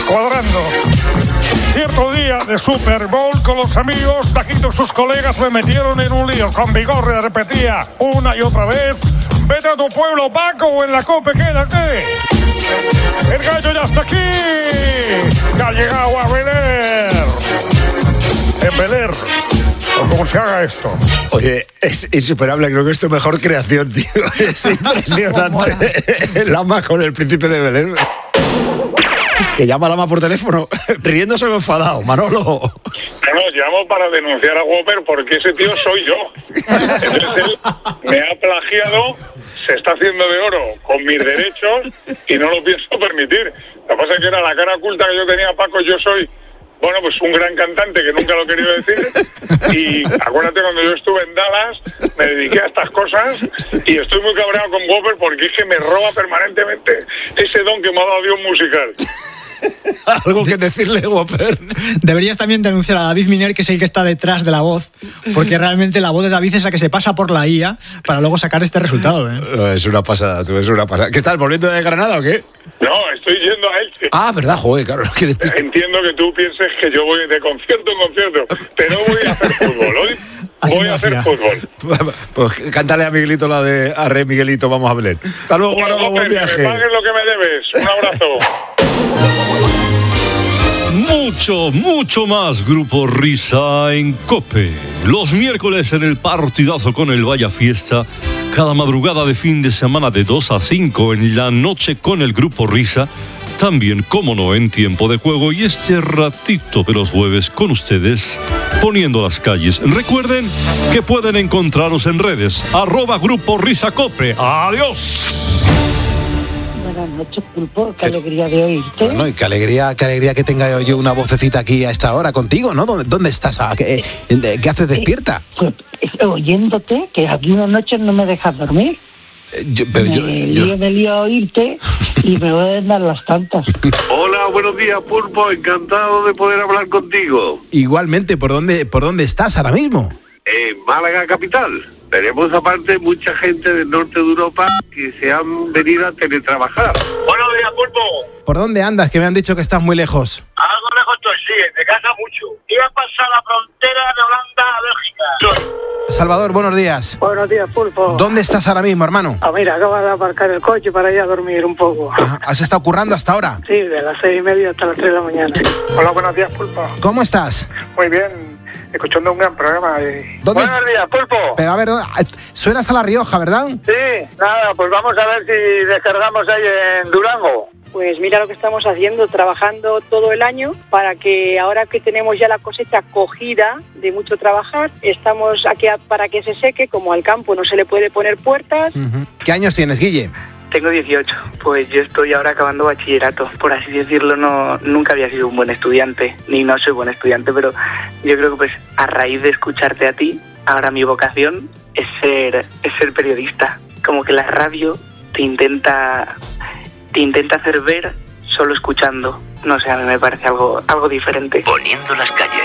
cuadrando. Cierto día de Super Bowl con los amigos, Paquito y sus colegas me metieron en un lío. Con Vigorra repetía una y otra vez: vete a tu pueblo, Paco, o en la COPE quédate. El gallo ya está aquí. Ya ha llegado a Beler. En Beler. O como se haga esto. Oye, es insuperable, creo que es tu mejor creación, tío. Es impresionante. Lama con el príncipe de Belén. Que llama a Lama por teléfono, riéndose o enfadado, Manolo. No, llamo para denunciar a Whopper porque ese tío soy yo. Entonces él me ha plagiado, se está haciendo de oro con mis derechos y no lo pienso permitir. Lo que pasa es que era la cara oculta que yo tenía, Paco. Yo soy, bueno, pues un gran cantante que nunca lo he querido decir. Y acuérdate, cuando yo estuve en Dallas, me dediqué a estas cosas y estoy muy cabreado con Whopper porque es que me roba permanentemente ese don que me ha dado Dios musical. Algo que decirle, Whopper. Deberías también denunciar a David Miner, que es el que está detrás de la voz, porque realmente la voz de David es la que se pasa por la IA para luego sacar este resultado, ¿eh? No, es una pasada, tú, es una pasada. ¿Qué estás, volviendo de Granada o qué? No, estoy yendo a Elche. Ah, verdad, joder, claro. Entiendo que tú pienses que yo voy de concierto en concierto, pero voy a hacer fútbol, hoy voy a hacer fútbol. Pues cántale a Miguelito la de Arre Miguelito, vamos a Belén. Hasta luego, bueno, buen viaje. Que me pagues lo que me debes. Un abrazo. Mucho más Grupo Risa en COPE. Los miércoles en el partidazo con el Vaya Fiesta. Cada madrugada de fin de semana de 2 a 5 en la noche con el Grupo Risa. También, como no, en tiempo de juego. Y este ratito de los jueves con ustedes, poniendo las calles. Recuerden que pueden encontraros en redes. @Grupo Risa COPE. ¡Adiós! Buenas noches, Pulpo. Qué alegría de oírte. Bueno, y qué alegría que tenga yo una vocecita aquí a esta hora contigo, ¿no? ¿Dónde estás? ¿Qué haces despierta? Pues oyéndote, que aquí unas noches no me dejas dormir. Me lío a oírte y me voy a dar las tantas. Hola, buenos días, Pulpo. Encantado de poder hablar contigo. Igualmente, ¿por dónde estás ahora mismo? Málaga capital. Tenemos aparte mucha gente del norte de Europa que se han venido a teletrabajar. Buenos días, Pulpo. ¿Por dónde andas? Que me han dicho que estás muy lejos. Algo lejos estoy, sí, de casa mucho. Iba a pasar la frontera de Holanda a Bélgica. Salvador, buenos días. Buenos días, Pulpo. ¿Dónde estás ahora mismo, hermano? Mira, acabo de aparcar el coche para ir a dormir un poco. Ajá. ¿Has estado currando hasta ahora? Sí, de las 6:30 hasta las 3 de la mañana. Hola, buenos días, Pulpo. ¿Cómo estás? Muy bien, escuchando un gran programa. Buenos días, Pulpo. Pero a ver, suenas a La Rioja, ¿verdad? Sí, nada, pues vamos a ver si descargamos ahí en Durango. Pues mira lo que estamos haciendo, trabajando todo el año para que ahora que tenemos ya la cosecha cogida de mucho trabajar, estamos aquí para que se seque, como al campo no se le puede poner puertas. Uh-huh. ¿Qué años tienes, Guille? Tengo 18, pues yo estoy ahora acabando bachillerato, por así decirlo. Nunca había sido un buen estudiante, ni no soy buen estudiante, pero yo creo que pues a raíz de escucharte a ti, ahora mi vocación es ser periodista. Como que la radio te intenta hacer ver solo escuchando. No sé, a mí me parece algo diferente. Poniendo las calles.